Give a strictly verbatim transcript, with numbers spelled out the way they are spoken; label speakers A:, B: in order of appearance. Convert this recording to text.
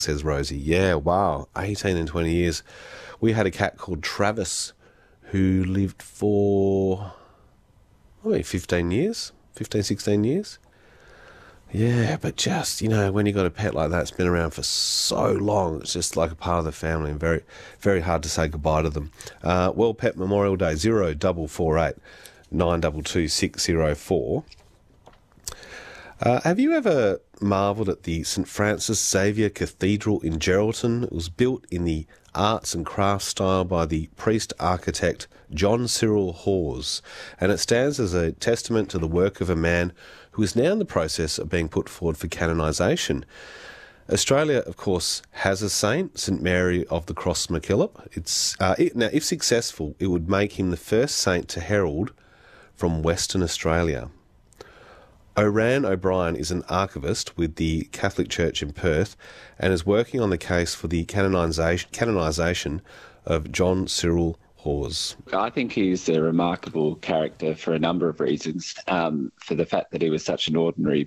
A: says Rosie. Yeah, wow, eighteen and twenty years. We had a cat called Travis who lived for, I mean, fifteen years, fifteen, sixteen years. Yeah, but just, you know, when you got a pet like that, it's been around for so long, it's just like a part of the family and very, very hard to say goodbye to them. Uh, World Pet Memorial Day, zero double four eight nine two two six zero four. Uh, have you ever marvelled at the St Francis Xavier Cathedral in Geraldton? It was built in the arts and crafts style by the priest-architect John Cyril Hawes, and it stands as a testament to the work of a man who is now in the process of being put forward for canonisation. Australia, of course, has a saint, St Mary of the Cross MacKillop. It's uh, it, now, if successful, it would make him the first saint to herald from Western Australia. Oran O'Brien is an archivist with the Catholic Church in Perth and is working on the case for the canonisation, canonisation of John Cyril Hawes.
B: I think he's a remarkable character for a number of reasons. Um, for the fact that he was such an ordinary